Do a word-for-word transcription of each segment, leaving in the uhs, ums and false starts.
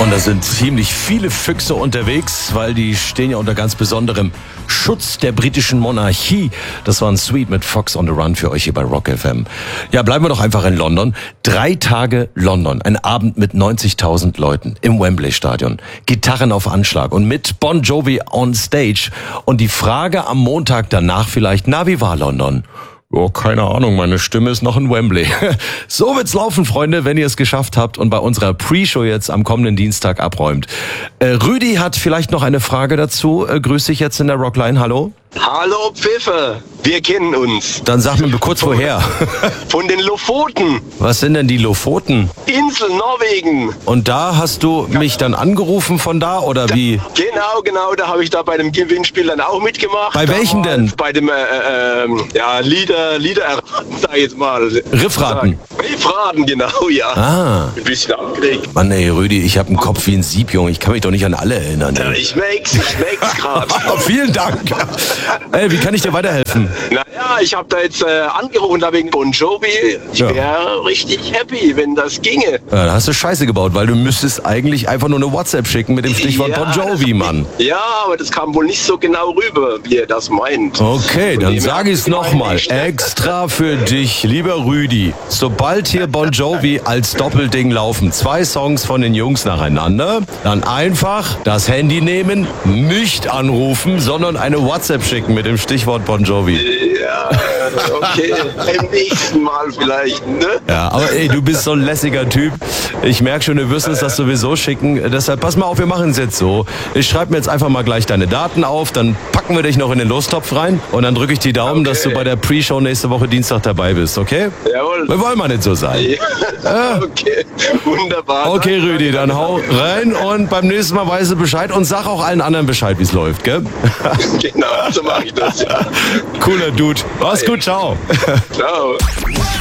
Und da sind ziemlich viele Füchse unterwegs, weil die stehen ja unter ganz besonderem Schutz der britischen Monarchie. Das war ein Sweet mit Fox on the Run für euch hier bei Rock F M. Ja, bleiben wir doch einfach in London. Drei Tage London, ein Abend mit neunzigtausend Leuten im Wembley-Stadion. Gitarren auf Anschlag und mit Bon Jovi on Stage. Und die Frage am Montag danach vielleicht, na, wie war London? Oh, keine Ahnung, meine Stimme ist noch in Wembley. So wird's laufen, Freunde, wenn ihr es geschafft habt und bei unserer Pre-Show jetzt am kommenden Dienstag abräumt. Äh, Rüdi hat vielleicht noch eine Frage dazu. Äh, grüß dich jetzt in der Rockline, hallo. Hallo Pfiffe, wir kennen uns. Dann sag mir kurz woher. Von den Lofoten. Was sind denn die Lofoten? Insel Norwegen. Und da hast du mich dann angerufen von da oder wie? Genau, genau, da habe ich da bei dem Gewinnspiel dann auch mitgemacht. Bei welchem denn? Bei dem, äh, äh, ja, Lieder, Lieder, sag ich jetzt mal. Riffraten. Riffraten, genau, ja. Ah. Ein bisschen aufgeregt. Mann, ey, Rüdi, ich habe einen Kopf wie ein Sieb, Junge. Ich kann mich doch nicht an alle erinnern. Ja, ich merk's, ich merk's gerade. Vielen Dank. Ey, wie kann ich dir weiterhelfen? Naja, ich habe da jetzt äh, angerufen, da wegen Bon Jovi. Ich Ja. wäre richtig happy, wenn das ginge. Ja, da hast du Scheiße gebaut, weil du müsstest eigentlich einfach nur eine WhatsApp schicken mit dem Stichwort Ja, Bon Jovi, Mann. Ja, aber das kam wohl nicht so genau rüber, wie er das meint. Okay, Von dann dem sage ich es her- nochmal. Extra für dich, lieber Rüdi. Sobald hier Bon Jovi als Doppelding laufen, zwei Songs von den Jungs nacheinander, dann einfach das Handy nehmen, nicht anrufen, sondern eine WhatsApp schicken mit dem Stichwort Bon Jovi. Ja, okay. Beim nächsten Mal vielleicht, ne? Ja, aber ey, du bist so ein lässiger Typ. Ich merke schon, du wirst uns das sowieso schicken. Deshalb pass mal auf, wir machen es jetzt so. Ich schreibe mir jetzt einfach mal gleich deine Daten auf, dann packen wir dich noch in den Lostopf rein und dann drücke ich die Daumen, Okay. dass du bei der Pre-Show nächste Woche Dienstag dabei bist, okay? Jawohl. Wir wollen mal nicht so sein. Ja. Okay, wunderbar. Okay, Rüdi, dann hau rein und beim nächsten Mal weißt du Bescheid und sag auch allen anderen Bescheid, wie es läuft, gell? Genau, so mache ich das, ja. Cooler Dude. Mach's gut, ciao. Ciao.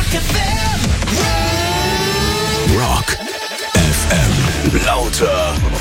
Rock F M. Lauter.